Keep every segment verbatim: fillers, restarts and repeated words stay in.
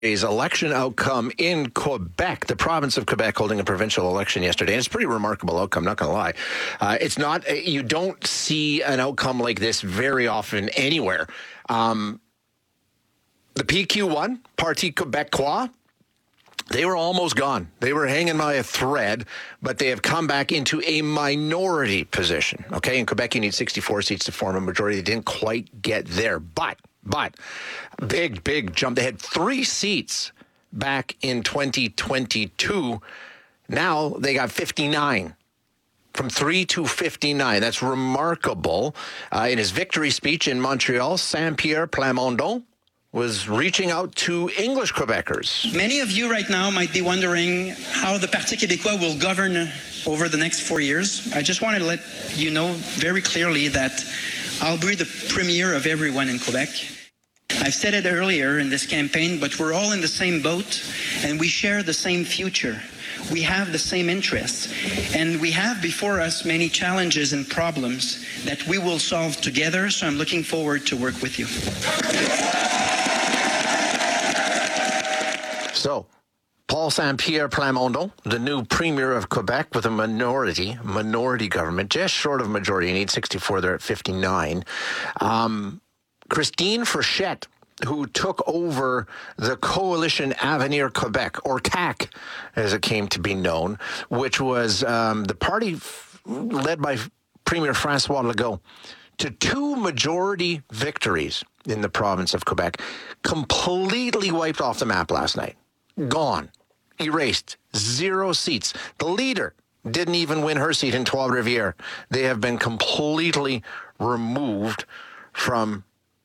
election outcome in Quebec, the province of Quebec holding a provincial election yesterday. And it's a pretty remarkable outcome, not going to lie. Uh, it's not, you don't see an outcome like this very often anywhere. Um, the P Q won, Parti Québécois. They were almost gone. They were hanging by a thread, but they have come back into a minority position. Okay, in Quebec, you need sixty-four seats to form a majority. They didn't quite get there, but, but, big, big jump. They had three seats back in twenty twenty-two. Now they got fifty-nine. From three to fifty-nine. That's remarkable. Uh, in his victory speech in Montreal, Saint-Pierre Plamondon was reaching out to English Quebecers. Many of you right now might be wondering how the Parti Québécois will govern over the next four years. I just want to let you know very clearly that I'll be the premier of everyone in Quebec. I've said it earlier in this campaign, but we're all in the same boat and we share the same future. We have the same interests, and we have before us many challenges and problems that we will solve together, so I'm looking forward to work with you. So, Paul Saint-Pierre Plamondon, the new premier of Quebec with a minority, minority government, just short of majority. You need sixty-four, they're at fifty-nine. Um, Christine Frechette, who took over the Coalition Avenir Quebec, or C A Q, as it came to be known, which was um, the party f- led by Premier François Legault, to two majority victories in the province of Quebec, completely wiped off the map last night. Gone. Erased. Zero seats. The leader didn't even win her seat in Trois-Rivières. They have been completely removed from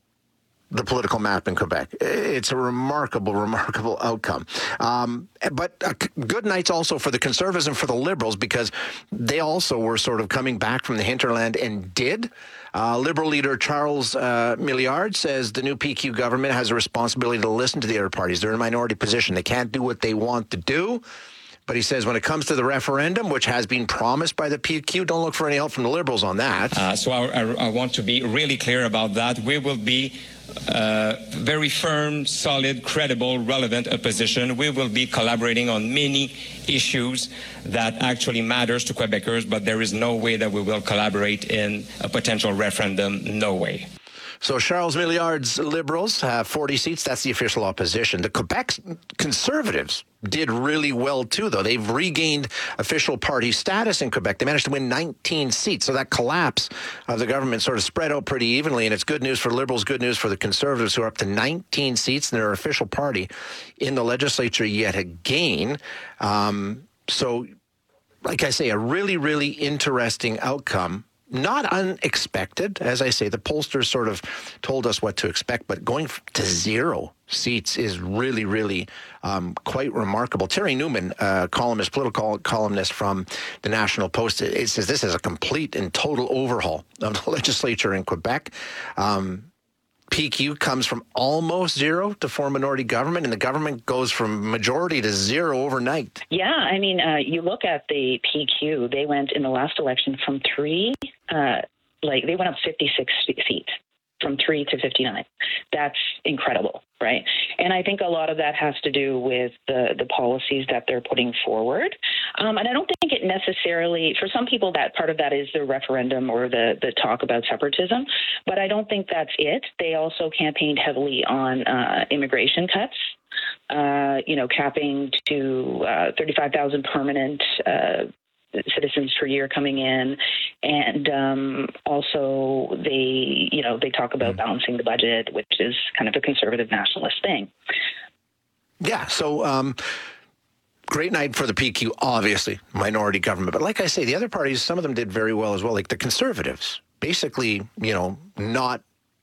the political map in Quebec. It's a remarkable, remarkable outcome. Um, but uh, good nights also for the Conservatives and for the Liberals, because they also were sort of coming back from the hinterland and did. Uh, Liberal leader Charles uh, Milliard says the new P Q government has a responsibility to listen to the other parties. They're in a minority position. They can't do what they want to do. But he says when it comes to the referendum, which has been promised by the P Q, don't look for any help from the Liberals on that. Uh, so I, I, I want to be really clear about that. We will be uh, very firm, solid, credible, relevant opposition. We will be collaborating on many issues that actually matters to Quebecers, but there is no way that we will collaborate in a potential referendum. No way. So Charles Milliard's Liberals have forty seats. That's the official opposition. The Quebec Conservatives did really well, too, though. They've regained official party status in Quebec. They managed to win nineteen seats. So that collapse of the government sort of spread out pretty evenly. And it's good news for Liberals, good news for the Conservatives, who are up to nineteen seats in their official party in the legislature yet again. Um, so, like I say, a really, really interesting outcome. Not unexpected. As I say, the pollsters sort of told us what to expect, but going to zero seats is really, really um, quite remarkable. Terry Newman, uh, columnist, political columnist from the National Post, it says this is a complete and total overhaul of the legislature in Quebec. Um, P Q comes from almost zero to form minority government, and the government goes from majority to zero overnight. Yeah, I mean, uh, you look at the P Q, they went in the last election from three, uh, like they went up fifty-six seats, from three to fifty-nine. That's incredible, right? And I think a lot of that has to do with the, the policies that they're putting forward. Um, and I don't think it necessarily, for some people, that part of that is the referendum or the, the talk about separatism. But I don't think that's it. They also campaigned heavily on uh, immigration cuts, uh, you know, capping to uh, thirty-five thousand permanent uh citizens per year coming in. And um, also they, you know, they talk about balancing the budget, which is kind of a conservative nationalist thing. Yeah. So um, great night for the P Q, obviously, minority government. But like I say, the other parties, some of them did very well as well. Like the Conservatives, basically, you know, not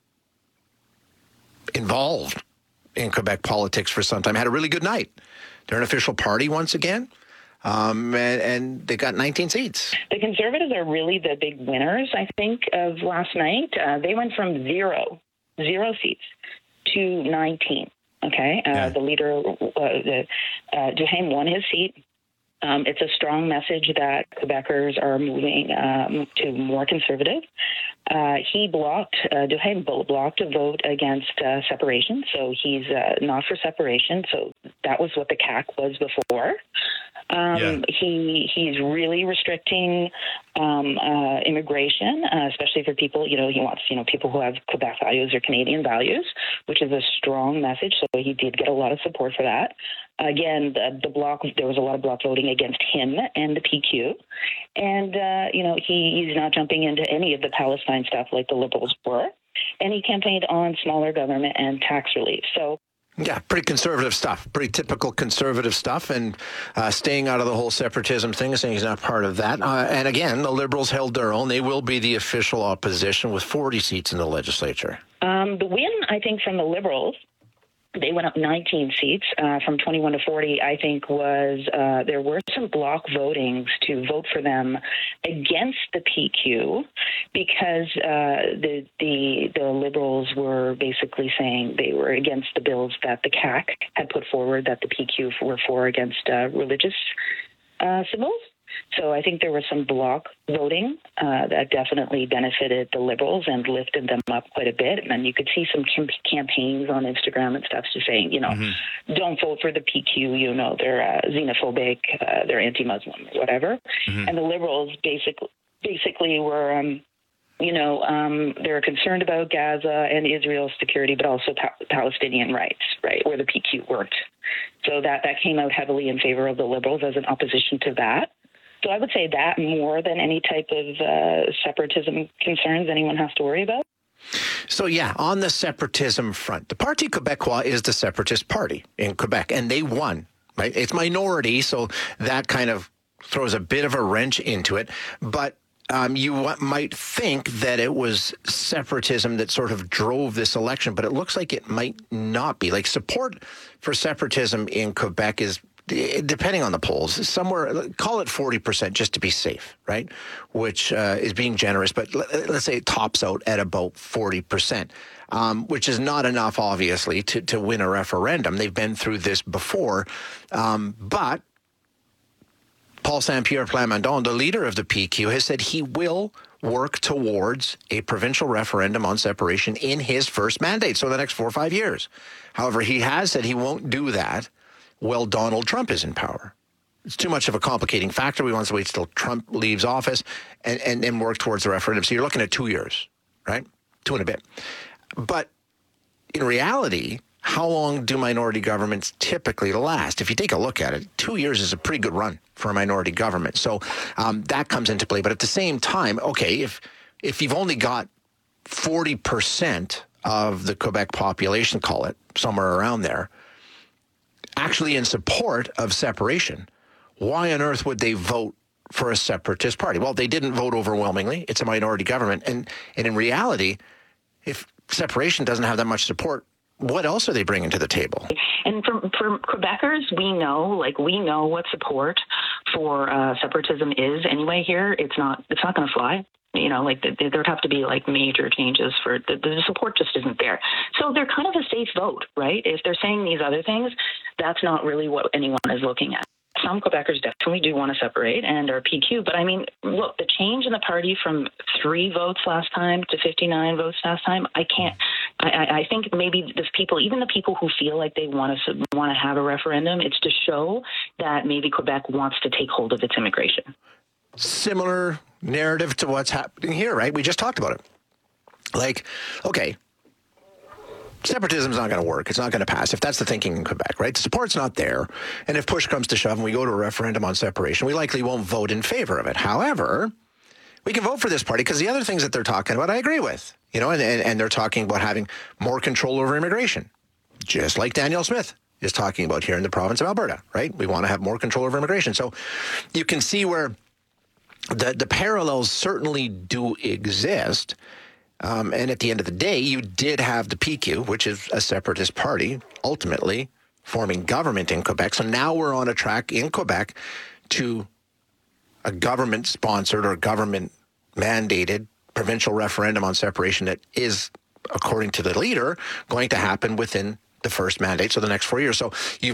involved in Quebec politics for some time, had a really good night. They're an official party once again. Um, and, and they got nineteen seats. The Conservatives are really the big winners, I think, of last night. Uh, they went from zero, zero seats to nineteen. Okay, uh, yeah. The leader, uh, the, uh, Duhaime won his seat. Um, it's a strong message that Quebecers are moving um, to more conservative. Uh, he blocked, uh, Duhaime blocked a vote against uh, separation, so he's uh, not for separation. So that was what the C A Q was before. Um, yeah. He he's really restricting um, uh, immigration, uh, especially for people. You know, he wants you know people who have Quebec values or Canadian values, which is a strong message. So he did get a lot of support for that. Again, the, the block there was a lot of block voting against him and the P Q, and uh, you know he, he's not jumping into any of the Palestine stuff like the Liberals were, and he campaigned on smaller government and tax relief. So. Yeah, pretty conservative stuff, pretty typical conservative stuff, and uh, staying out of the whole separatism thing, saying he's not part of that. Uh, and again, the Liberals held their own. They will be the official opposition with forty seats in the legislature. Um, the win, I think, from the Liberals, they went up nineteen seats uh, from twenty-one to forty, I think, was uh, there were some block votings to vote for them against the P Q because uh, the, the the Liberals were basically saying they were against the bills that the C A Q had put forward that the P Q were for against uh, religious uh, symbols. So I think there was some block voting uh, that definitely benefited the Liberals and lifted them up quite a bit. And then you could see some cam- campaigns on Instagram and stuff just saying, you know, mm-hmm. don't vote for the P Q, you know, they're uh, xenophobic, uh, they're anti-Muslim, whatever. Mm-hmm. And the Liberals basically, basically were, um, you know, um, they're concerned about Gaza and Israel's security, but also pa- Palestinian rights, right, where the P Q weren't. So that, that came out heavily in favor of the Liberals as an opposition to that. So I would say that more than any type of uh, separatism concerns anyone has to worry about. So, yeah, on the separatism front, the Parti Québécois is the separatist party in Quebec, and they won, right? It's minority, so that kind of throws a bit of a wrench into it. But um, you w- might think that it was separatism that sort of drove this election, but it looks like it might not be. Like, support for separatism in Quebec is, depending on the polls, somewhere, call it forty percent just to be safe, right? Which uh, is being generous, but let's say it tops out at about forty percent, um, which is not enough, obviously, to, to win a referendum. They've been through this before. Um, but Paul Saint-Pierre Plamondon, the leader of the P Q, has said he will work towards a provincial referendum on separation in his first mandate, so the next four or five years. However, he has said he won't do that while Donald Trump is in power. It's too much of a complicating factor. We want to wait till Trump leaves office and, and, and work towards the referendum. So you're looking at two years, right? Two and a bit. But in reality, how long do minority governments typically last? If you take a look at it, two years is a pretty good run for a minority government. So um, that comes into play. But at the same time, okay, if if you've only got forty percent of the Quebec population, call it, somewhere around there, actually in support of separation, why on earth would they vote for a separatist party? Well, they didn't vote overwhelmingly. It's a minority government. And, and in reality, if separation doesn't have that much support, what else are they bringing to the table? And for, for Quebecers, we know, like, we know what support for uh, separatism is anyway here. It's not, it's not going to fly. You know, like the, there would have to be like major changes for the, the support just isn't there. So they're kind of a safe vote, right? If they're saying these other things, that's not really what anyone is looking at. Some Quebecers definitely do want to separate and are P Q. But I mean, look, the change in the party from three votes last time to fifty-nine votes last time, I can't, I, I think maybe the people, even the people who feel like they want to want to have a referendum, it's to show that maybe Quebec wants to take hold of its immigration. Similar narrative to what's happening here, right? We just talked about it. Like, okay, separatism's not going to work. It's not going to pass if that's the thinking in Quebec, right? The support's not there. And if push comes to shove and we go to a referendum on separation, we likely won't vote in favor of it. However, we can vote for this party because the other things that they're talking about, I agree with, you know, and, and, and they're talking about having more control over immigration, just like Danielle Smith is talking about here in the province of Alberta, right? We want to have more control over immigration. So you can see where The the parallels certainly do exist. Um, and at the end of the day, you did have the P Q, which is a separatist party, ultimately forming government in Quebec. So now we're on a track in Quebec to a government-sponsored or government-mandated provincial referendum on separation that is, according to the leader, going to happen within the first mandate, so the next four years. So you've got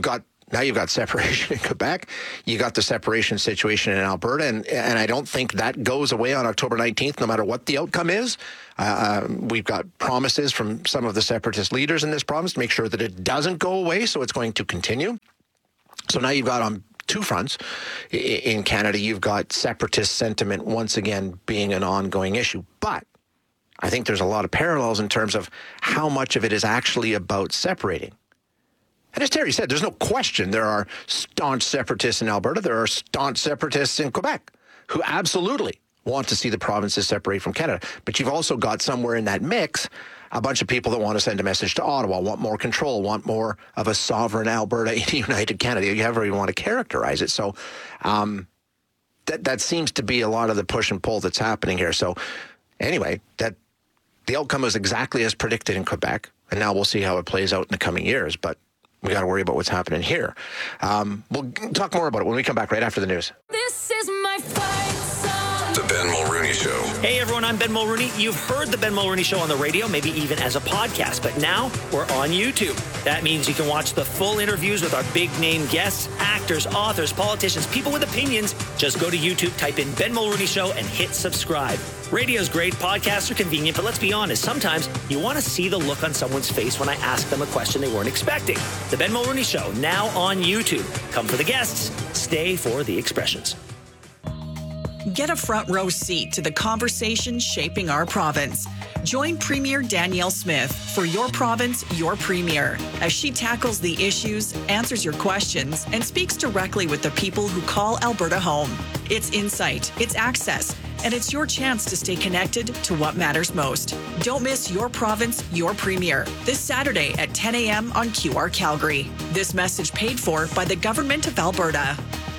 Now you've got separation in Quebec. You got the separation situation in Alberta. And, and I don't think that goes away on October nineteenth, no matter what the outcome is. Uh, we've got promises from some of the separatist leaders in this province to make sure that it doesn't go away. So it's going to continue. So now you've got on two fronts in Canada, you've got separatist sentiment once again being an ongoing issue. But I think there's a lot of parallels in terms of how much of it is actually about separating. And as Terry said, there's no question there are staunch separatists in Alberta. There are staunch separatists in Quebec who absolutely want to see the provinces separate from Canada. But you've also got somewhere in that mix a bunch of people that want to send a message to Ottawa, want more control, want more of a sovereign Alberta in a united Canada. You however you want to characterize it. So um, that that seems to be a lot of the push and pull that's happening here. So anyway, that the outcome was exactly as predicted in Quebec, and now we'll see how it plays out in the coming years. But we got to worry about what's happening here. Um, we'll talk more about it when we come back right after the news. This is my fight song. The Ben Mulrooney Show. Hey everyone, I'm Ben Mulrooney. You've heard the Ben Mulrooney Show on the radio, maybe even as a podcast, but now we're on YouTube. That means you can watch the full interviews with our big name guests, actors, authors, politicians, people with opinions. Just go to YouTube, type in Ben Mulrooney Show, and hit subscribe. Radio's great, podcasts are convenient, but let's be honest, sometimes you want to see the look on someone's face when I ask them a question they weren't expecting. The Ben Mulrooney Show, now on YouTube. Come for the guests, stay for the expressions. Get a front row seat to the conversation shaping our province. Join Premier Danielle Smith for Your Province, Your Premier, as she tackles the issues, answers your questions, and speaks directly with the people who call Alberta home. It's insight, it's access, and it's your chance to stay connected to what matters most. Don't miss Your Province, Your Premier, this Saturday at ten a.m. on Q R Calgary. This message paid for by the Government of Alberta.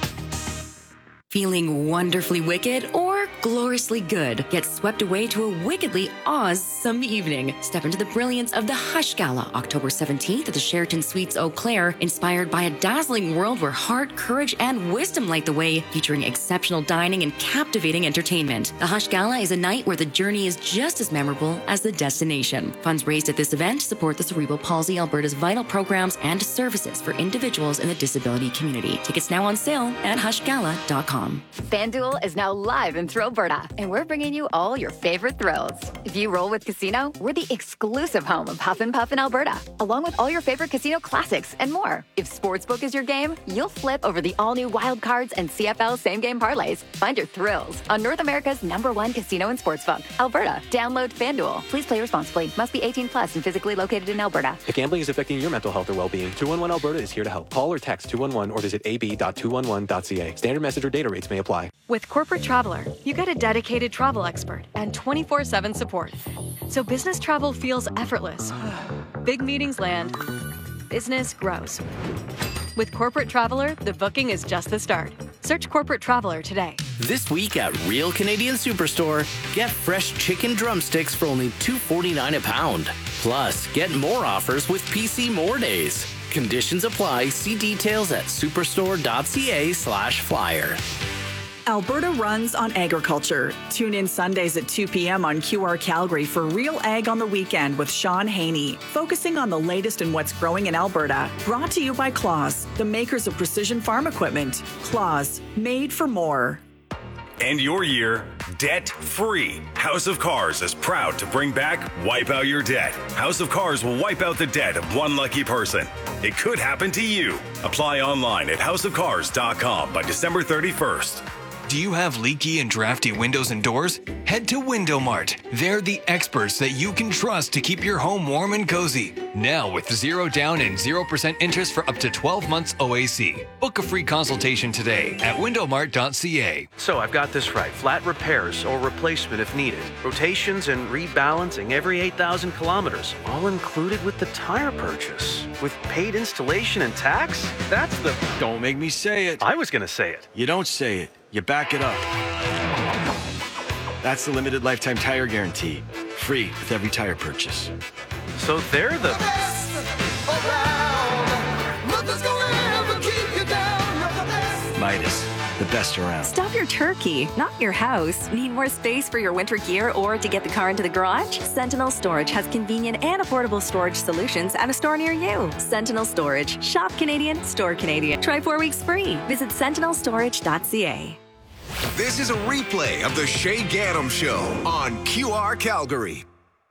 Feeling wonderfully wicked or gloriously good? Get swept away to a wickedly awesome evening. Step into the brilliance of the Hush Gala, October seventeenth at the Sheraton Suites Eau Claire, inspired by a dazzling world where heart, courage, and wisdom light the way, featuring exceptional dining and captivating entertainment. The Hush Gala is a night where the journey is just as memorable as the destination. Funds raised at this event support the Cerebral Palsy Alberta's vital programs and services for individuals in the disability community. Tickets now on sale at hush gala dot com. FanDuel is now live in Thrillberta, and we're bringing you all your favorite thrills. If you roll with Casino, we're the exclusive home of Huff and Puff in Alberta, along with all your favorite casino classics and more. If Sportsbook is your game, you'll flip over the all-new Wild Cards and C F L same-game parlays. Find your thrills on North America's number one casino and sportsbook, Alberta. Download FanDuel. Please play responsibly. Must be eighteen plus and physically located in Alberta. If gambling is affecting your mental health or well-being, two one one Alberta is here to help. Call or text two one one or visit a b dot two one one dot c a. Standard message or data rates may apply. With Corporate Traveler, you get a dedicated travel expert and twenty-four seven support. So business travel feels effortless. Big meetings land. Business grows. With Corporate Traveler, the booking is just the start. Search Corporate Traveler today. This week at Real Canadian Superstore, get fresh chicken drumsticks for only two forty-nine a pound. Plus, get more offers with P C More Days. Conditions apply. See details at superstore.ca slash flyer. Alberta runs on agriculture. Tune in Sundays at two p.m. on Q R Calgary for Real Ag on the Weekend with Sean Haney, focusing on the latest in what's growing in Alberta. Brought to you by Claas, the makers of precision farm equipment. Claas, made for more. End your year debt-free. House of Cars is proud to bring back Wipe Out Your Debt. House of Cars will wipe out the debt of one lucky person. It could happen to you. Apply online at house of cars dot com by December thirty-first. Do you have leaky and drafty windows and doors? Head to Window Mart. They're the experts that you can trust to keep your home warm and cozy. Now with zero down and zero percent interest for up to twelve months O A C. Book a free consultation today at window mart dot c a. So I've got this right. Flat repairs or replacement if needed. Rotations and rebalancing every eight thousand kilometers. All included with the tire purchase. With paid installation and tax? That's the... Don't make me say it. I was going to say it. You don't say it. You back it up. That's the limited lifetime tire guarantee. Free with every tire purchase. So they're the... Midas, the best around. Stop your turkey, not your house. Need more space for your winter gear or to get the car into the garage? Sentinel Storage has convenient and affordable storage solutions at a store near you. Sentinel Storage. Shop Canadian, store Canadian. Try four weeks free. Visit sentinel storage dot c a. This is a replay of the Shay Gaddam Show on Q R Calgary.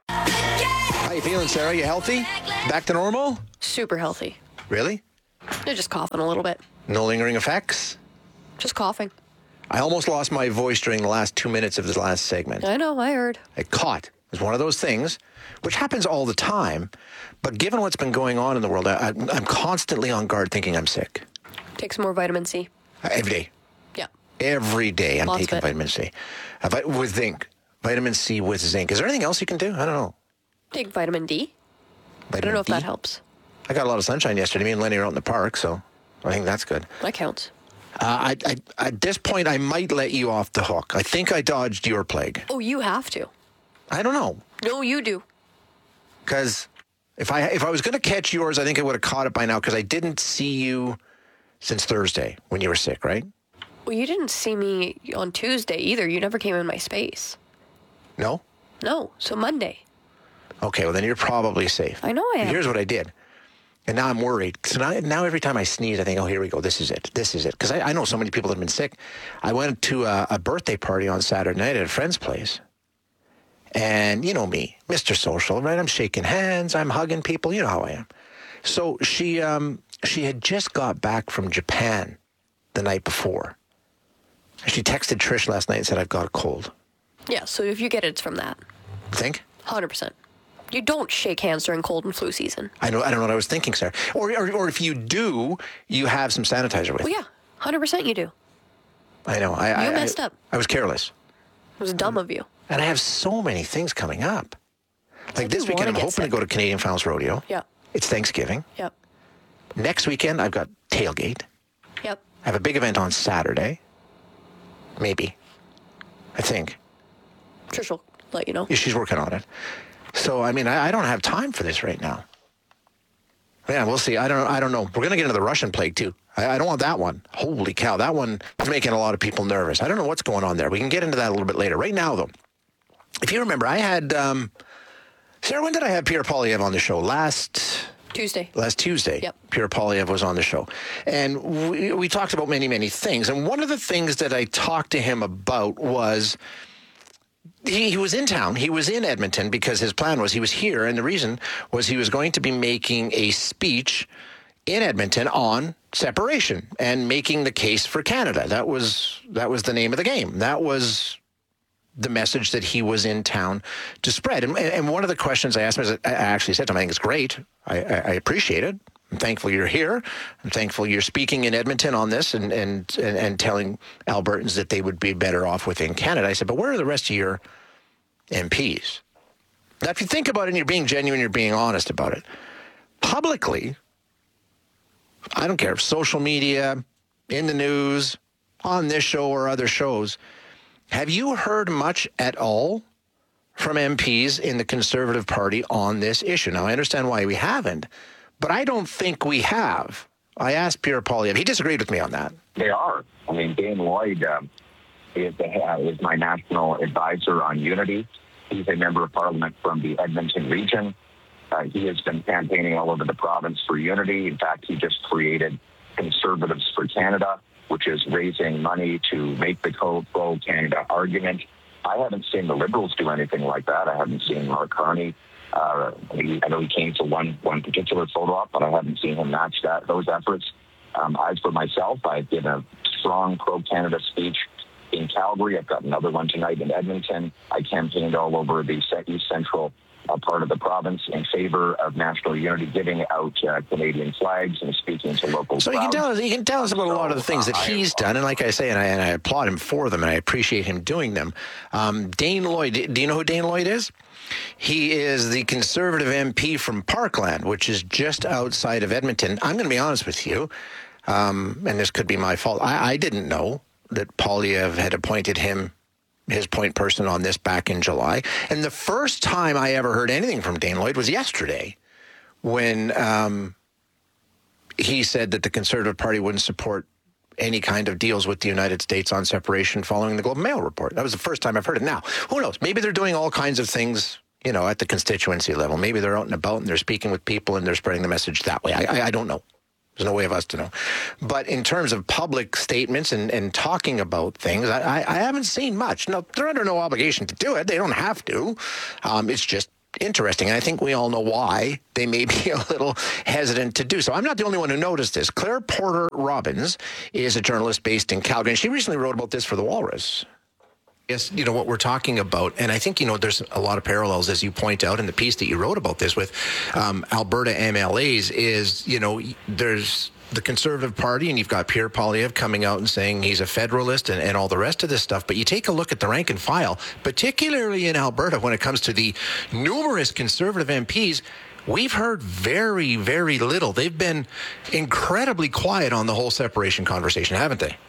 How you feeling, Sarah? You healthy? Back to normal? Super healthy. Really? You're just coughing a little bit. No lingering effects? Just coughing. I almost lost my voice during the last two minutes of this last segment. I know, I heard. I caught. It was one of those things, which happens all the time, but given what's been going on in the world, I, I'm constantly on guard thinking I'm sick. Take some more vitamin C. Every day. Yeah. Every day I'm Lots taking vitamin C. Uh, vi- with zinc. Vitamin C with zinc. Is there anything else you can do? I don't know. Take vitamin D. Vitamin I don't know if D? that helps. I got a lot of sunshine yesterday. Me and Lenny are out in the park, so I think that's good. That counts. Uh, I, I, at this point, I might let you off the hook. I think I dodged your plague. Oh, you have to. I don't know. No, you do. Because if I if I was going to catch yours, I think I would have caught it by now because I didn't see you since Thursday when you were sick, right? Well, you didn't see me on Tuesday either. You never came in my space. No? No. So Monday. Okay, well, then you're probably safe. I know I am. Here's what I did. And now I'm worried. So now, now every time I sneeze, I think, oh, here we go. This is it. This is it. Because I, I know so many people that have been sick. I went to a, a birthday party on Saturday night at a friend's place. And you know me, Mister Social, right? I'm shaking hands. I'm hugging people. You know how I am. So she um, she had just got back from Japan the night before. She texted Trish last night and said, I've got a cold. Yeah, so if you get it, it's from that. Think? one hundred percent. You don't shake hands during cold and flu season. I know. I don't know what I was thinking, Sarah. Or, or, or if you do, you have some sanitizer with. Well, yeah, one hundred percent you do. I know. I, You I, messed I, up. I was careless. It was dumb of you. And I have so many things coming up. Like this wanna weekend, I'm get hoping sick. to go to Canadian Founds Rodeo. Yeah. It's Thanksgiving. Yep. Next weekend, I've got Tailgate. Yep. I have a big event on Saturday. Maybe. I think. Trish will let you know. Yeah, she's working on it. So, I mean, I, I don't have time for this right now. Yeah, we'll see. I don't I don't know. We're going to get into the Russian plague, too. I, I don't want that one. Holy cow. That one is making a lot of people nervous. I don't know what's going on there. We can get into that a little bit later. Right now, though, if you remember, I had... Um, Sarah, when did I have Pierre Poilievre on the show? Last... Tuesday. Last Tuesday, Yep. Pierre Poilievre was on the show. And we, we talked about many, many things. And one of the things that I talked to him about was he, he was in town. He was in Edmonton because his plan was he was here. And the reason was he was going to be making a speech in Edmonton on separation and making the case for Canada. That was that was the name of the game. That was the message that he was in town to spread. And, and one of the questions I asked him, is, I actually said to him, I think it's great. I, I, I appreciate it. I'm thankful you're here. I'm thankful you're speaking in Edmonton on this and, and, and, and telling Albertans that they would be better off within Canada. I said, but where are the rest of your M Ps? Now, if you think about it and you're being genuine, you're being honest about it, publicly, I don't care if social media, in the news, on this show or other shows, have you heard much at all from M Ps in the Conservative Party on this issue? Now, I understand why we haven't, but I don't think we have. I asked Pierre Poilievre. He disagreed with me on that. They are. I mean, Dane Lloyd um, is, the, uh, is my national advisor on unity. He's a member of parliament from the Edmonton region. Uh, he has been campaigning all over the province for unity. In fact, he just created Conservatives for Canada, which is raising money to make the pro-Canada argument. I haven't seen the Liberals do anything like that. I haven't seen Mark Carney. Uh, he, I know he came to one one particular photo op, but I haven't seen him match that those efforts. Um, as for myself, I've given a strong pro-Canada speech in Calgary. I've got another one tonight in Edmonton. I campaigned all over the East Central uh, part of the province in favor of national unity, giving out uh, Canadian flags and speaking to local So you can, tell us, you can tell us about a lot of the things that he's done. And like I say, and I, and I applaud him for them, and I appreciate him doing them. Um, Dane Lloyd, do you know who Dane Lloyd is? He is the Conservative M P from Parkland, which is just outside of Edmonton. I'm going to be honest with you, um, and this could be my fault. I, I didn't know that Poilievre had appointed him his point person on this back in July. And the first time I ever heard anything from Dane Lloyd was yesterday when um, he said that the Conservative Party wouldn't support any kind of deals with the United States on separation following the Globe and Mail report. That was the first time I've heard it. Now, who knows? Maybe they're doing all kinds of things, you know, at the constituency level. Maybe they're out and about and they're speaking with people and they're spreading the message that way. I, I, I don't know. There's no way of us to know. But in terms of public statements and, and talking about things, I, I haven't seen much. No, they're under no obligation to do it. They don't have to. Um, it's just interesting. And I think we all know why they may be a little hesitant to do so. I'm not the only one who noticed this. Claire Porter Robbins is a journalist based in Calgary, and she recently wrote about this for The Walrus. Yes, you know, what we're talking about, and I think, you know, there's a lot of parallels, as you point out in the piece that you wrote about this with um, Alberta M L As, is, you know, there's the Conservative Party, and you've got Pierre Poilievre coming out and saying he's a federalist and, and all the rest of this stuff. But you take a look at the rank and file, particularly in Alberta, when it comes to the numerous Conservative M Ps, we've heard very, very little. They've been incredibly quiet on the whole separation conversation, haven't they?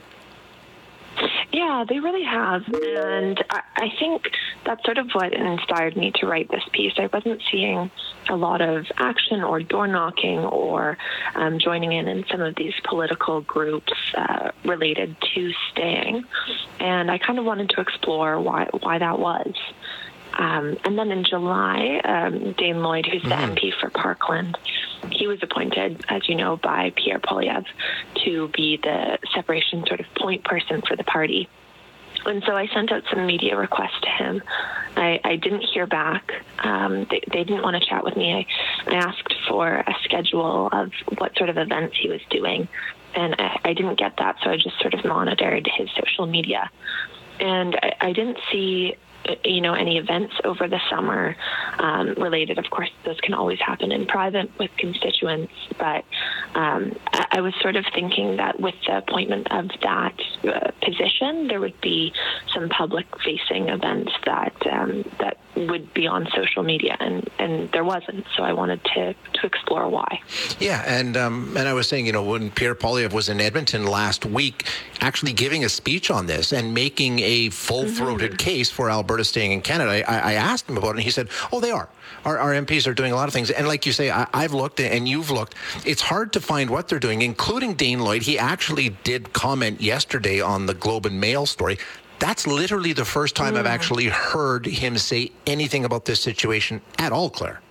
Yeah, they really have. And I, I think that's sort of what inspired me to write this piece. I wasn't seeing a lot of action or door knocking or um, joining in in some of these political groups uh, related to staying. And I kind of wanted to explore why, why that was. Um, and then in July, um, Dane Lloyd, who's the M P for Parkland, he was appointed, as you know, by Pierre Poilievre to be the separation sort of point person for the party. And so I sent out some media requests to him. I, I didn't hear back. Um, they, they didn't want to chat with me. I, I asked for a schedule of what sort of events he was doing, and I, I didn't get that, so I just sort of monitored his social media. And I, I didn't see you know, any events over the summer um, related. Of course, those can always happen in private with constituents, but um, I, I was sort of thinking that with the appointment of that uh, position, there would be some public-facing events that um, that would be on social media, and, and there wasn't. So I wanted to, to explore why. Yeah, and um, and I was saying, you know, when Pierre Poilievre was in Edmonton last week, actually giving a speech on this and making a full-throated mm-hmm. case for Alberta staying in Canada, I, I asked him about it, and he said, oh, they are. Our, our M Ps are doing a lot of things. And like you say, I, I've looked and you've looked. It's hard to find what they're doing, including Dane Lloyd. He actually did comment yesterday on the Globe and Mail story. That's literally the first time mm. I've actually heard him say anything about this situation at all, Claire.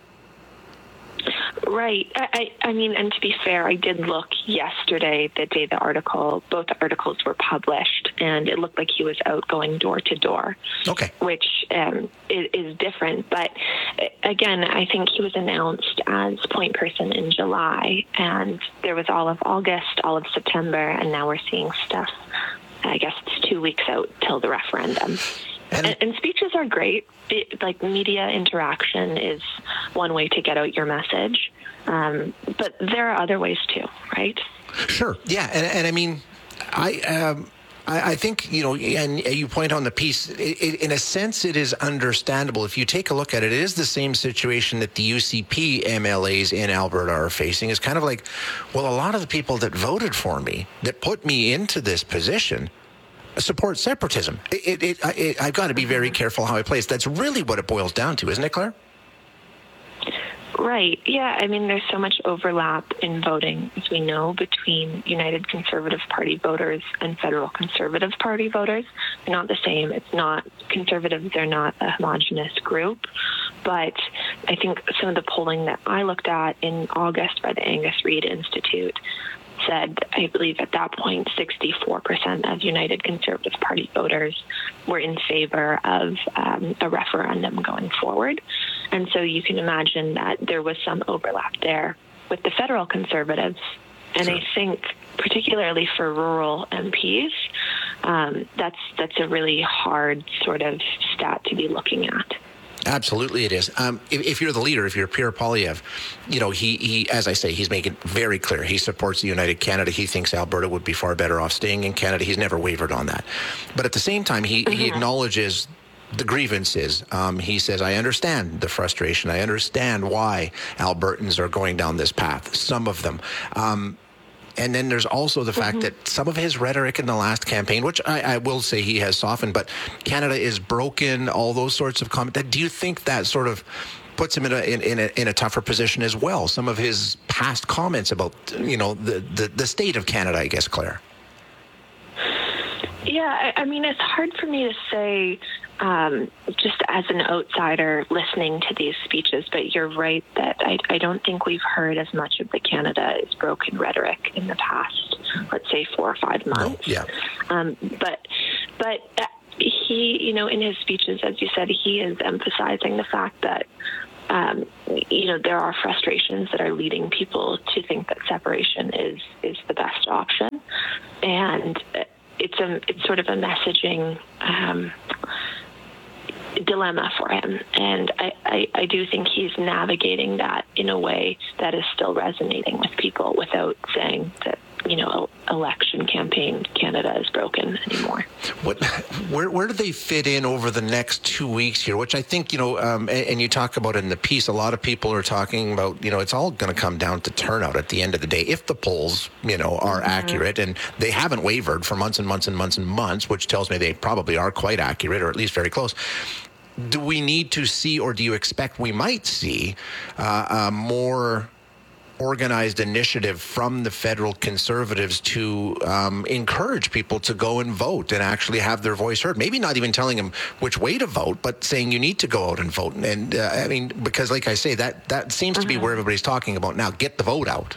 Right. I, I mean, and to be fair, I did look yesterday, the day the article, both the articles were published, and it looked like he was out going door to door. Okay. Which um, is, is different. But again, I think he was announced as point person in July, and there was all of August, all of September, and now we're seeing stuff. I guess it's two weeks out till the referendum. And, and, and speeches are great. It, like media interaction is one way to get out your message. Um, but there are other ways too, right? Sure. Yeah. And, and I mean, I, um, I, I think, you know, and you point on the piece, it, it, in a sense, it is understandable. If you take a look at it, it is the same situation that the U C P M L As in Alberta are facing. It's kind of like, well, a lot of the people that voted for me, that put me into this position, support separatism. It, it, it, it, I've got to be very careful how I place. That's really what it boils down to, isn't it, Claire? Right. Yeah. I mean, there's so much overlap in voting, as we know, between United Conservative Party voters and Federal Conservative Party voters. They're not the same. It's not conservative. They're not a homogenous group. But I think some of the polling that I looked at in August by the Angus Reid Institute said, I believe at that point, sixty-four percent of United Conservative Party voters were in favor of um, a referendum going forward. And so you can imagine that there was some overlap there with the federal Conservatives. And sure. I think particularly for rural M Ps, um, that's, that's a really hard sort of stat to be looking at. Absolutely, it is. Um, if, if you're the leader, if you're Pierre Poilievre, you know, he, he, as I say, he's making very clear. He supports the United Canada. He thinks Alberta would be far better off staying in Canada. He's never wavered on that. But at the same time, he, mm-hmm. he acknowledges the grievances. Um, he says, I understand the frustration. I understand why Albertans are going down this path, some of them. Um, And then there's also the fact mm-hmm. that some of his rhetoric in the last campaign, which I, I will say he has softened, but Canada is broken, all those sorts of comments. Do you think that sort of puts him in a, in, in, a, in a tougher position as well? Some of his past comments about, you know, the, the, the state of Canada, I guess, Claire. Yeah, I, I mean, it's hard for me to say um, just as an outsider listening to these speeches, but you're right that I, I don't think we've heard as much of the Canada is broken rhetoric in the past, let's say, four or five months. Oh, yeah. Um, but, but he, you know, in his speeches, as you said, he is emphasizing the fact that Um, you know, there are frustrations that are leading people to think that separation is, is the best option. And it's a, it's sort of a messaging um, dilemma for him. And I, I, I do think he's navigating that in a way that is still resonating with people without saying that, you know, election campaign Canada is broken anymore. What, where, where do they fit in over the next two weeks here? Which I think, you know, um, and, and you talk about in the piece, a lot of people are talking about, you know, it's all going to come down to turnout at the end of the day. If the polls, you know, are mm-hmm. accurate, and they haven't wavered for months and months and months and months, which tells me they probably are quite accurate, or at least very close. Do we need to see, or do you expect we might see uh, a more organized initiative from the federal Conservatives to um, encourage people to go and vote and actually have their voice heard? Maybe not even telling them which way to vote, but saying you need to go out and vote. And uh, I mean, because like I say, that, that seems mm-hmm. to be where everybody's talking about now. Get the vote out.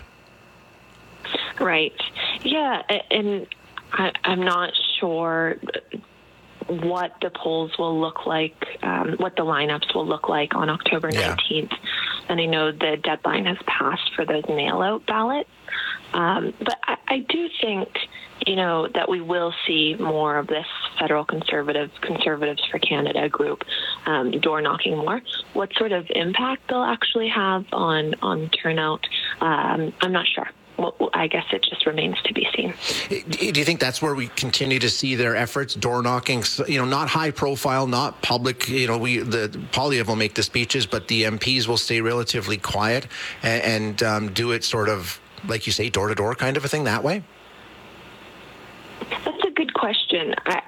Right. Yeah. And I, I'm not sure what the polls will look like, um, what the lineups will look like on October nineteenth. Yeah. And I know the deadline has passed for those mail-out ballots. Um, but I, I do think, you know, that we will see more of this federal conservative Conservatives for Canada group um, door knocking more. What sort of impact they'll actually have on, on turnout, um, I'm not sure. Well, I guess it just remains to be seen. Do you think that's where we continue to see their efforts, door knocking? You know, not high profile, not public. You know, we the Poilievre will make the speeches, but the M Ps will stay relatively quiet and, and um, do it sort of, like you say, door to door kind of a thing that way. That's a good question. I,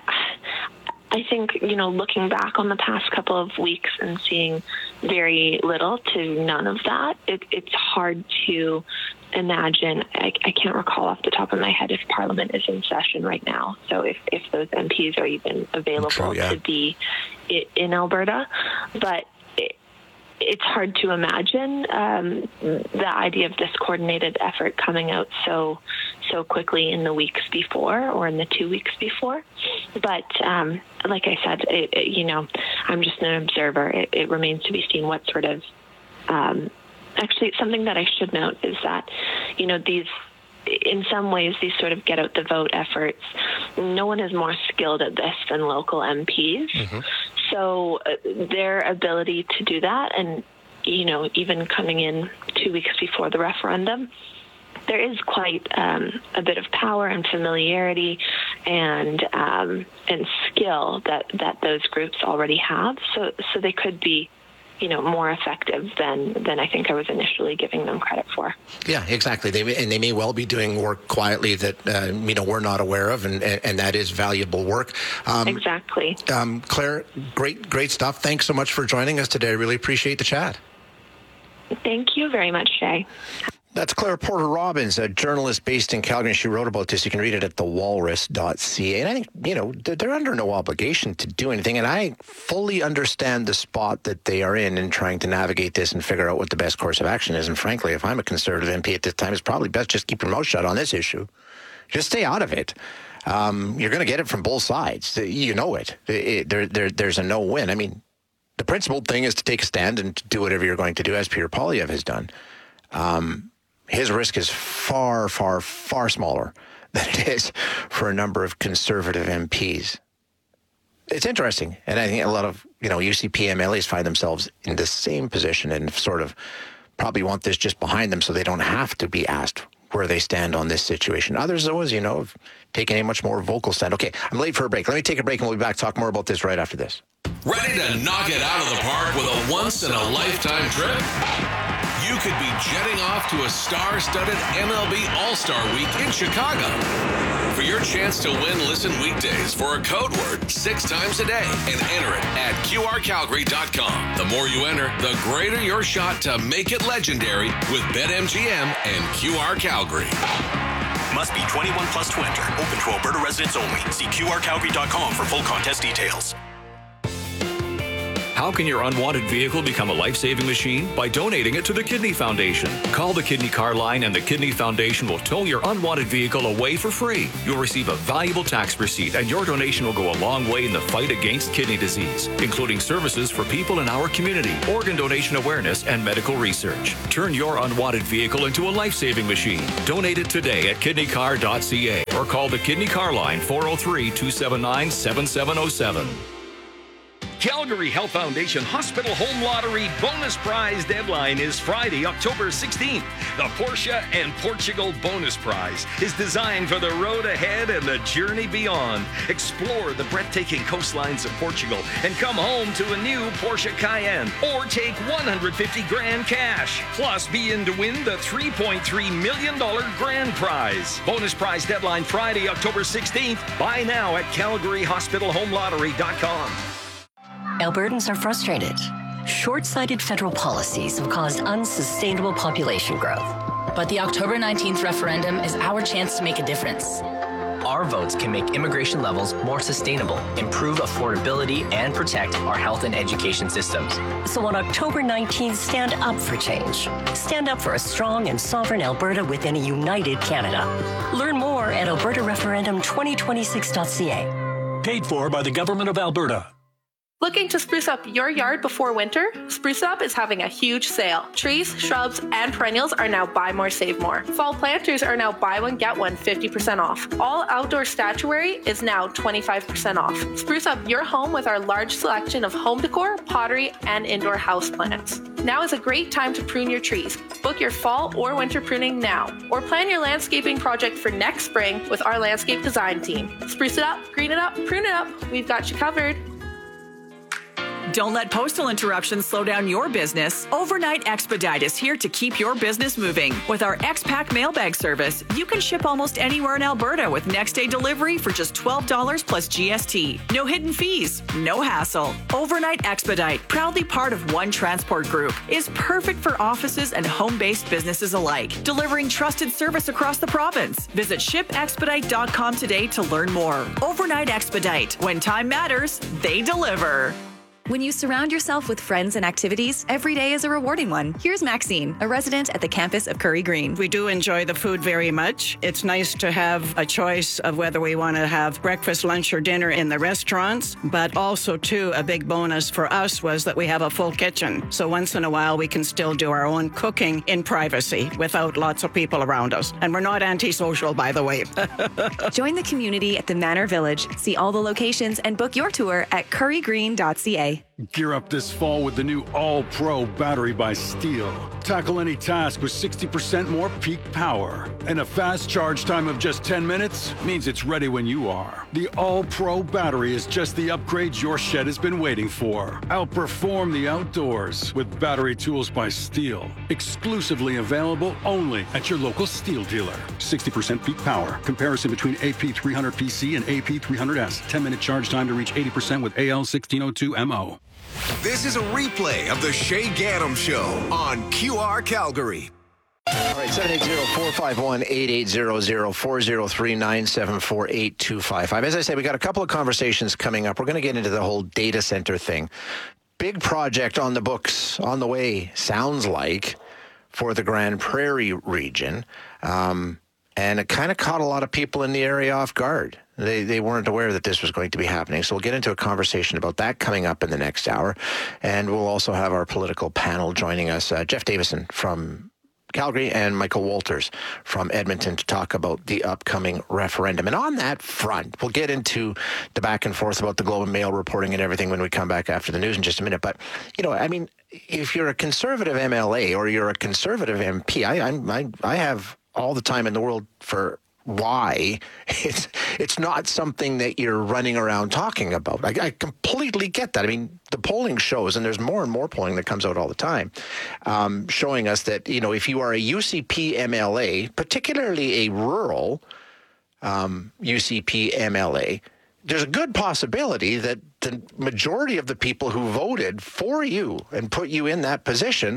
I think, you know, looking back on the past couple of weeks and seeing very little to none of that, it, it's hard to imagine. I, I can't recall off the top of my head if Parliament is in session right now. So if, if those M Ps are even available True, yeah. to be in Alberta. But it, it's hard to imagine um, the idea of this coordinated effort coming out so so quickly in the weeks before or in the two weeks before. But um, like I said, it, it, you know, I'm just an observer. It, it remains to be seen what sort of um, actually, something that I should note is that, you know, these, in some ways, these sort of get out the vote efforts, no one is more skilled at this than local M Ps. Mm-hmm. So uh, their ability to do that, and, you know, even coming in two weeks before the referendum, there is quite um, a bit of power and familiarity and um, and skill that, that those groups already have. So so they could be, you know, more effective than than I think I was initially giving them credit for. Yeah, exactly. They and they may well be doing work quietly that uh, you know we're not aware of, and and that is valuable work. Um, exactly. Um, Claire, great great stuff. Thanks so much for joining us today. I really appreciate the chat. Thank you very much, Shay. That's Claire Porter Robbins, a journalist based in Calgary. She wrote about this. You can read it at the walrus dot c a. And I think, you know, they're under no obligation to do anything. And I fully understand the spot that they are in in trying to navigate this and figure out what the best course of action is. And frankly, if I'm a Conservative M P at this time, it's probably best just keep your mouth shut on this issue. Just stay out of it. Um, you're going to get it from both sides. You know it. it there, there, there's a no-win. I mean, the principled thing is to take a stand and to do whatever you're going to do, as Peter Poilievre has done. Um, his risk is far, far, far smaller than it is for a number of Conservative M Ps. It's interesting. And I think a lot of, you know, U C P M L As find themselves in the same position and sort of probably want this just behind them so they don't have to be asked where they stand on this situation. Others, though, as you know, have taken a much more vocal stand. Okay, I'm late for a break. Let me take a break and we'll be back to talk more about this right after this. Ready to knock it out of the park with a once-in-a-lifetime trip? You could be jetting off to a star-studded M L B All-Star Week in Chicago. For your chance to win, listen weekdays for a code word six times a day and enter it at Q R Calgary dot com. The more you enter, the greater your shot to make it legendary with BetMGM and Q R Calgary. Must be twenty-one plus to enter. Open to Alberta residents only. See Q R Calgary dot com for full contest details. How can your unwanted vehicle become a life-saving machine? By donating it to the Kidney Foundation. Call the Kidney Car Line and the Kidney Foundation will tow your unwanted vehicle away for free. You'll receive a valuable tax receipt and your donation will go a long way in the fight against kidney disease, including services for people in our community, organ donation awareness, and medical research. Turn your unwanted vehicle into a life-saving machine. Donate it today at kidney car dot c a or call the Kidney Car Line four oh three, two seven nine, seven seven oh seven. Calgary Health Foundation Hospital Home Lottery bonus prize deadline is Friday, October sixteenth. The Porsche and Portugal bonus prize is designed for the road ahead and the journey beyond. Explore the breathtaking coastlines of Portugal and come home to a new Porsche Cayenne or take one hundred fifty grand cash. Plus, be in to win the three point three million dollars grand prize. Bonus prize deadline Friday, October sixteenth. Buy now at calgary hospital home lottery dot com. Albertans are frustrated. Short-sighted federal policies have caused unsustainable population growth. But the October nineteenth referendum is our chance to make a difference. Our votes can make immigration levels more sustainable, improve affordability, and protect our health and education systems. So on October nineteenth, stand up for change. Stand up for a strong and sovereign Alberta within a united Canada. Learn more at alberta referendum twenty twenty-six dot c a. Paid for by the Government of Alberta. Looking to spruce up your yard before winter? Spruce Up is having a huge sale. Trees, shrubs, and perennials are now buy more, save more. Fall planters are now buy one, get one fifty percent off. All outdoor statuary is now twenty-five percent off. Spruce up your home with our large selection of home decor, pottery, and indoor houseplants. Now is a great time to prune your trees. Book your fall or winter pruning now, or plan your landscaping project for next spring with our landscape design team. Spruce it up, green it up, prune it up. We've got you covered. Don't let postal interruptions slow down your business. Overnight Expedite is here to keep your business moving. With our X-Pack mailbag service, you can ship almost anywhere in Alberta with next-day delivery for just twelve dollars plus G S T. No hidden fees, no hassle. Overnight Expedite, proudly part of One Transport Group, is perfect for offices and home-based businesses alike, delivering trusted service across the province. Visit ship expedite dot com today to learn more. Overnight Expedite. When time matters, they deliver. When you surround yourself with friends and activities, every day is a rewarding one. Here's Maxine, a resident at the campus of Curry Green. We do enjoy the food very much. It's nice to have a choice of whether we want to have breakfast, lunch, or dinner in the restaurants, but also, too, a big bonus for us was that we have a full kitchen. So once in a while, we can still do our own cooking in privacy without lots of people around us. And we're not antisocial, by the way. Join the community at the Manor Village. See all the locations and book your tour at curry green dot c a. Gear up this fall with the new All-Pro battery by Steel. Tackle any task with sixty percent more peak power. And a fast charge time of just ten minutes means it's ready when you are. The All-Pro battery is just the upgrade your shed has been waiting for. Outperform the outdoors with battery tools by Steel. Exclusively available only at your local Steel dealer. sixty percent peak power. Comparison between A P three hundred P C and A P three hundred S. ten minute charge time to reach eighty percent with A L sixteen oh two M O. This is a replay of the Shay Gaddam Show on Q R Calgary. All right, seven eight zero, four five one, eight eight zero zero, four zero three, nine seven four, eight two five five. As I said, we got a couple of conversations coming up. We're going to get into the whole data center thing. Big project on the books, on the way, sounds like, for the Grand Prairie region. Um, and it kind of caught a lot of people in the area off guard. They they weren't aware that this was going to be happening. So we'll get into a conversation about that coming up in the next hour. And we'll also have our political panel joining us, uh, Jeff Davison from Calgary and Michael Walters from Edmonton, to talk about the upcoming referendum. And on that front, we'll get into the back and forth about the Globe and Mail reporting and everything when we come back after the news in just a minute. But, you know, I mean, if you're a conservative M L A or you're a conservative M P, I, I'm, I, I have all the time in the world for why it's it's not something that you're running around talking about. I, I completely get that. I mean, the polling shows, and there's more and more polling that comes out all the time, um, showing us that, you know, if you are a U C P M L A, particularly a rural um, U C P M L A, there's a good possibility that the majority of the people who voted for you and put you in that position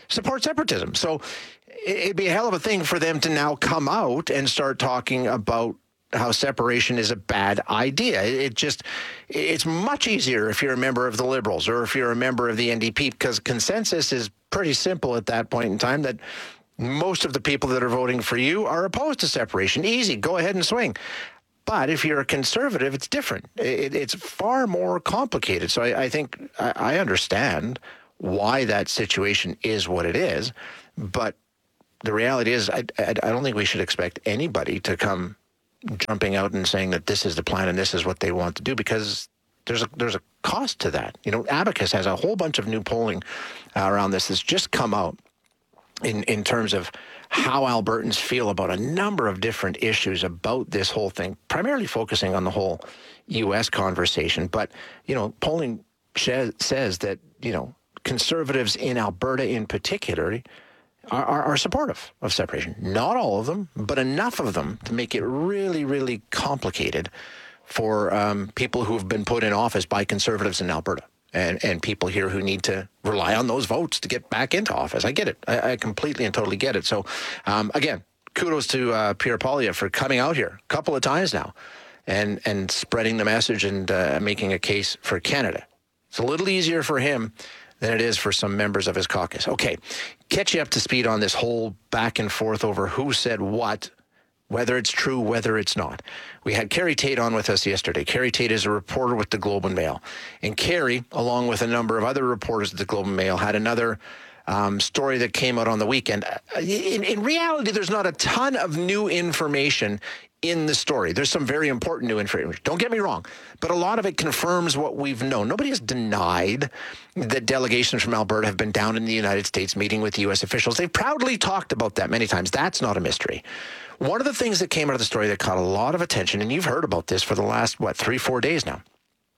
support separatism. So it'd be a hell of a thing for them to now come out and start talking about how separation is a bad idea. It just, it's much easier if you're a member of the Liberals or if you're a member of the N D P, because consensus is pretty simple at that point in time that most of the people that are voting for you are opposed to separation. Easy, go ahead and swing. But if you're a conservative, it's different. It, it's far more complicated. So I, I think I, I understand why that situation is what it is. But the reality is, I, I, I don't think we should expect anybody to come jumping out and saying that this is the plan and this is what they want to do, because there's a there's a cost to that. You know, Abacus has a whole bunch of new polling uh, around this that's just come out in, in terms of how Albertans feel about a number of different issues about this whole thing, primarily focusing on the whole U S conversation. But, you know, polling sh- says that, you know, conservatives in Alberta in particular Are, are, are supportive of separation. Not all of them, but enough of them to make it really, really complicated for um, people who have been put in office by conservatives in Alberta and, and people here who need to rely on those votes to get back into office. I get it. I, I completely and totally get it. So, um, again, kudos to uh, Pierre Poilievre for coming out here a couple of times now and, and spreading the message and uh, making a case for Canada. It's a little easier for him than it is for some members of his caucus. Okay, catch you up to speed on this whole back and forth over who said what, whether it's true, whether it's not. We had Carrie Tate on with us yesterday. Carrie Tate is a reporter with the Globe and Mail. And Carrie, along with a number of other reporters at the Globe and Mail, had another um, story that came out on the weekend. In, in reality, there's not a ton of new information in the story. There's some very important new information. Don't get me wrong, but a lot of it confirms what we've known. Nobody has denied that delegations from Alberta have been down in the United States meeting with U S officials. They've proudly talked about that many times. That's not a mystery. One of the things that came out of the story that caught a lot of attention, and you've heard about this for the last, what, three, four days now.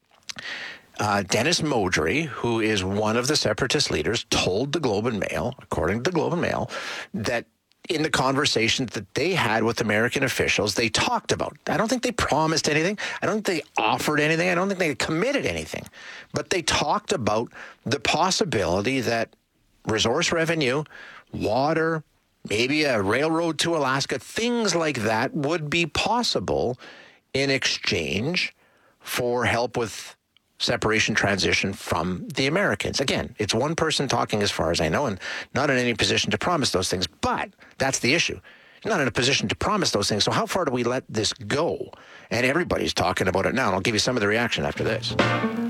Uh, Dennis Modry, who is one of the separatist leaders, told the Globe and Mail, according to the Globe and Mail, that in the conversations that they had with American officials, they talked about, I don't think they promised anything. I don't think they offered anything. I don't think they committed anything. But they talked about the possibility that resource revenue, water, maybe a railroad to Alaska, things like that would be possible in exchange for help with separation transition from the Americans. Again, it's one person talking as far as I know, and not in any position to promise those things. But that's the issue. You're not in a position to promise those things. So how far do we let this go? And everybody's talking about it now. And I'll give you some of the reaction after this.